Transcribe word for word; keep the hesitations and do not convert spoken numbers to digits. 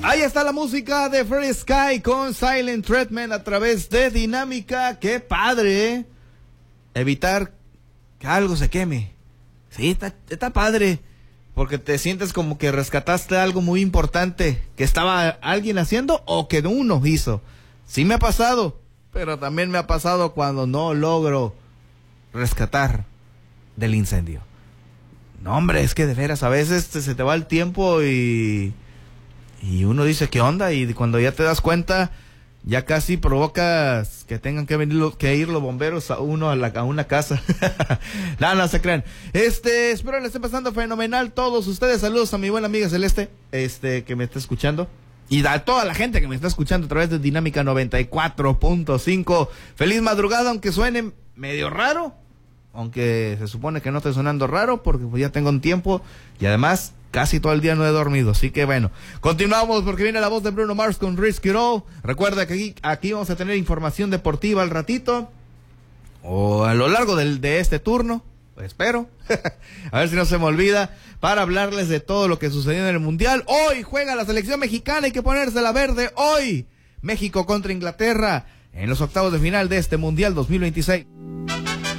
Ahí está la música de Free Sky con Silent Treatment a través de Dinámica. ¡Qué padre! ¿eh? Evitar que algo se queme. Sí, está, está padre. Porque te sientes como que rescataste algo muy importante que estaba alguien haciendo o que uno hizo. Sí me ha pasado, pero también me ha pasado cuando no logro rescatar del incendio. No, hombre, es que de veras, a veces te, se te va el tiempo y, y uno dice, ¿qué onda? Y cuando ya te das cuenta, ya casi provocas que tengan que venir lo, que ir los bomberos a uno a, la, a una casa. No, no se crean. Este, espero le esté pasando fenomenal todos ustedes. Saludos a mi buena amiga Celeste, este, que me está escuchando. Y a toda la gente que me está escuchando a través de Dinámica noventa y cuatro punto cinco. Feliz madrugada, aunque suene medio raro. Aunque se supone que no esté sonando raro, porque pues ya tengo un tiempo. Y además, casi todo el día no he dormido. Así que bueno, continuamos porque viene la voz de Bruno Mars con Risk It All. Recuerda que aquí, aquí vamos a tener información deportiva al ratito. O a lo largo del, de este turno. Espero. A ver si no se me olvida. Para hablarles de todo lo que sucedió en el Mundial. Hoy juega la selección mexicana. Hay que ponerse la verde hoy. México contra Inglaterra en los octavos de final de este Mundial dos mil veintiséis.